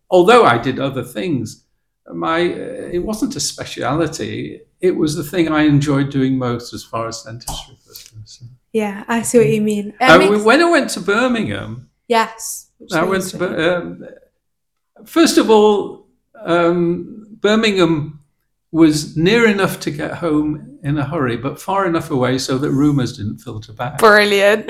although I did other things, it wasn't a speciality. It was the thing I enjoyed doing most as far as dentistry was concerned. Yeah, I see what you mean. When I went to Birmingham, Yes. First of all, Birmingham was near enough to get home in a hurry, but far enough away so that rumours didn't filter back. Brilliant.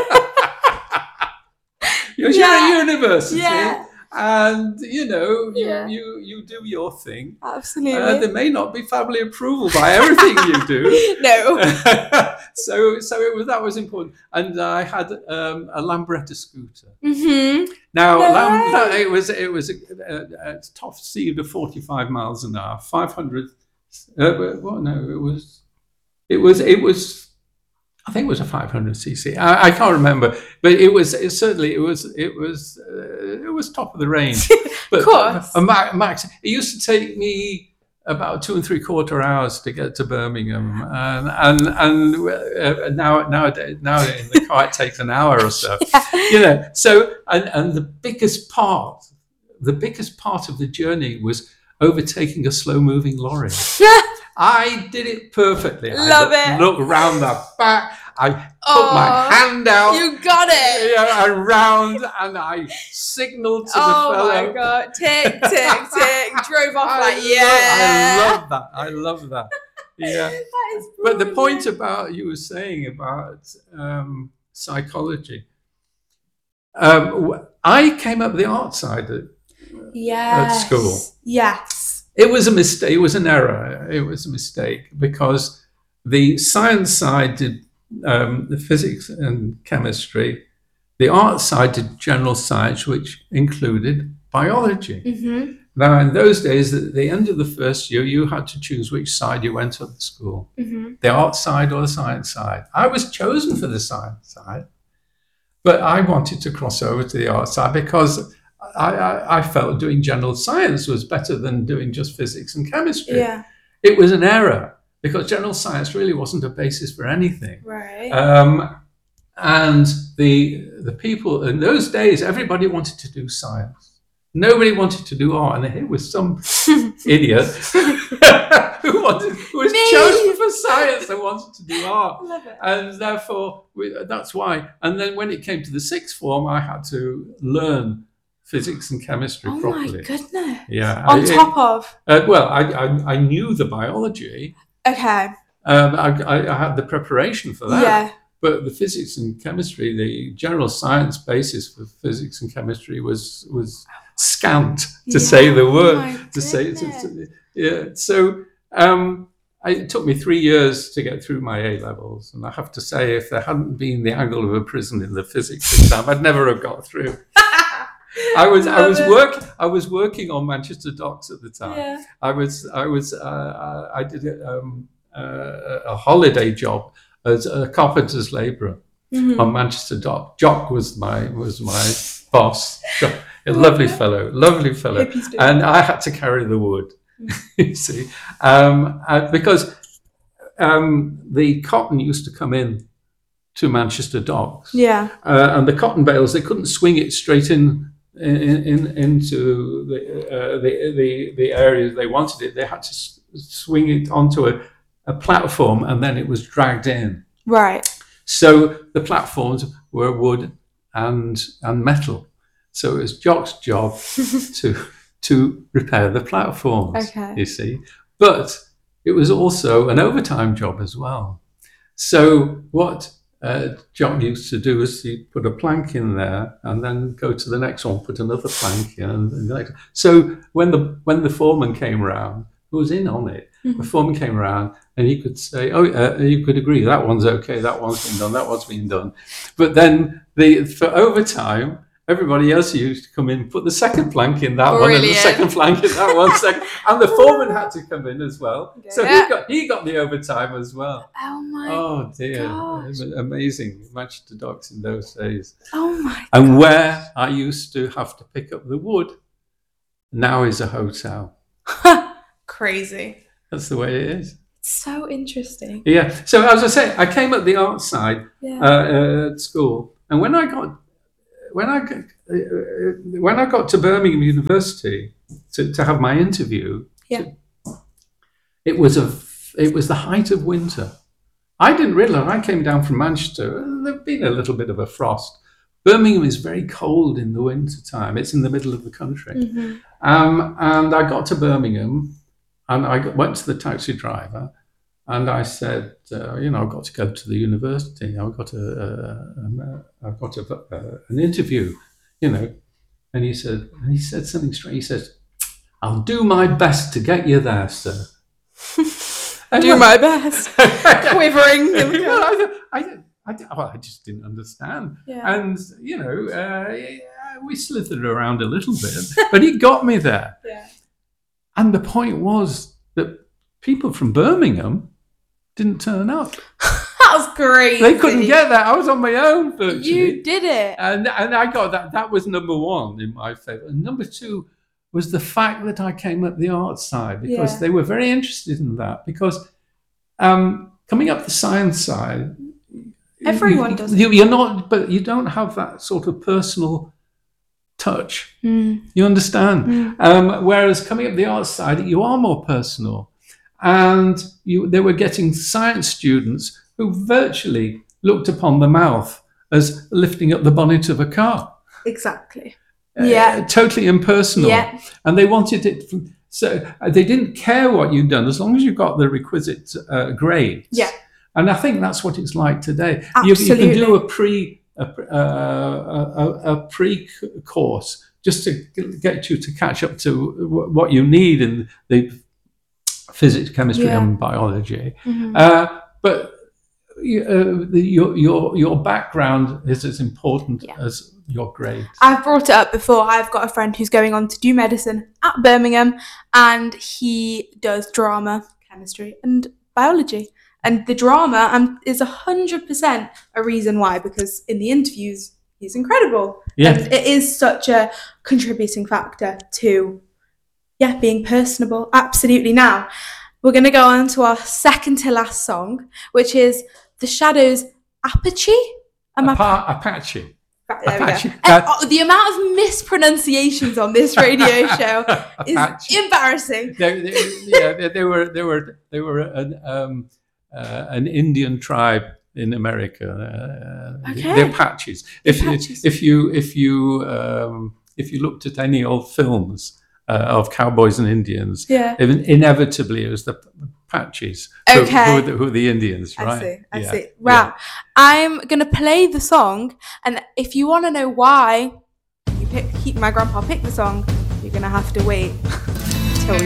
You're at university, Yeah. and you do your thing. Absolutely. There may not be family approval by everything you do. No. So that was important, and I had a Lambretta scooter. Mm-hmm. Now it was a top speed of 45 miles an hour, 500. It was. I think it was a 500cc. I can't remember, but it was top of the range. But of course, max. It used to take me about 2 3/4 hours to get to Birmingham, and nowadays in the car it takes an hour or so. Yeah. So and the biggest part of the journey was overtaking a slow-moving lorry. I did it perfectly. Love it. Look round the back. I put my hand out. You got it. Around, and I signalled to the fellow. Oh my God! Tick, tick, tick. Drove off I love that. Yeah. That is brilliant. But the point about you were saying about psychology. I came up the art side at school. Yes. It was a mistake. It was an error. It was a mistake because the science side did the physics and chemistry. The art side did general science, which included biology. Mm-hmm. Now, in those days, at the end of the first year, you had to choose which side you went of the school, the art side or the science side. I was chosen for the science side, but I wanted to cross over to the art side because I felt doing general science was better than doing just physics and chemistry. Yeah. It was an error because general science really wasn't a basis for anything. Right. And the people in those days, everybody wanted to do science. Nobody wanted to do art, and here was some idiot who was chosen for science and wanted to do art. Love it. And therefore, that's why. And then when it came to the sixth form, I had to learn physics and chemistry properly. Oh my goodness! Yeah. On top of. I knew the biology. Okay. I had the preparation for that. Yeah. But the physics and chemistry, the general science basis for physics and chemistry was scant, to say the word. So it took me 3 years to get through my A levels, and I have to say, if there hadn't been the angle of a prison in the physics exam, I'd never have got through. I was working on Manchester Docks at the time. Yeah. I did a holiday job as a carpenter's labourer on Manchester Dock. Jock was my boss. Jock, a lovely fellow, and I had to carry the wood. You see, because the cotton used to come in to Manchester Docks. Yeah. And the cotton bales, they couldn't swing it straight into the areas they wanted it. They had to swing it onto a platform, and then it was dragged in. Right. So the platforms were wood and metal. So it was Jock's job to repair the platforms. Okay. You see, but it was also an overtime job as well. So what Jock used to do is he put a plank in there and then go to the next one, put another plank in, and the next. So when the foreman came around, who was in on it, the foreman came around and he could say, you could agree, that one's okay, that one's been done, that one's been done. But then for overtime, everybody else used to come in, put the second plank in that one, and the second plank in that one, and the foreman had to come in as well. Okay. So he got the overtime as well. Oh dear, gosh. Amazing Manchester Docks in those days. Oh my! And where I used to have to pick up the wood, now is a hotel. Crazy. That's the way it is. It's so interesting. Yeah. So as I say, I came at the art side at school, and when when I got to Birmingham University to have my interview, Yeah. it was the height of winter. I didn't realise. I came down from Manchester. There'd been a little bit of a frost. Birmingham is very cold in the winter time. It's in the middle of the country. Mm-hmm. And I got to Birmingham, and I went to the taxi driver, and I said, I've got to go to the university. I've got an interview, And he said something strange. He says, "I'll do my best to get you there, sir." Do my best. Quivering. Well, I just didn't understand. Yeah. And, we slithered around a little bit, but he got me there. Yeah. And the point was that people from Birmingham didn't turn up. That was great. They couldn't get there. I was on my own virtually. You did it. And I got that. That was number one in my favour. And number two was the fact that I came up the arts side, because they were very interested in that. Because coming up the science side, everyone does. You're not, but you don't have that sort of personal touch. You understand? Whereas coming up the arts side, you are more personal. And they were getting science students who virtually looked upon the mouth as lifting up the bonnet of a car. Exactly. Totally impersonal. Yeah. And they wanted it. So they didn't care what you'd done as long as you got the requisite grades. Yeah. And I think that's what it's like today. Absolutely. You can do a pre-course just to get you to catch up to what you need in the physics, chemistry, and biology. But your background is as important as your grades. I've brought it up before. I've got a friend who's going on to do medicine at Birmingham, and he does drama, chemistry, and biology. And the drama is 100% a reason why, because in the interviews, he's incredible. Yeah. And it is such a contributing factor to, being personable. Absolutely. Now, we're going to go on to our second to last song, which is The Shadows' Apache. Apache. There we go. The amount of mispronunciations on this radio show is embarrassing. They were an Indian tribe in America. The Apaches. If you looked at any old films of cowboys and Indians, inevitably it was the Apaches who are the Indians, right? I see. Wow. I'm going to play the song, and if you want to know why my grandpa picked the song, you're going to have to wait.